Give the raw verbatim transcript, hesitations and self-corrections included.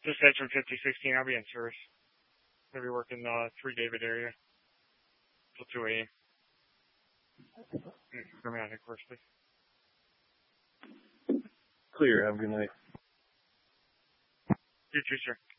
Dispatch from fifty sixteen, I'll be in service. I'll be working the three David area till two a.m. Dramatic, of course, please. Clear. Have a good night. You too, sir.